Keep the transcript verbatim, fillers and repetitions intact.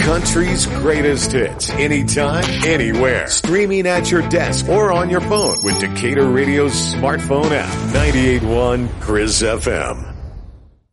country's greatest hits, anytime, anywhere. Streaming at your desk or on your phone with Decatur Radio's smartphone app. ninety-eight point one Chris F M.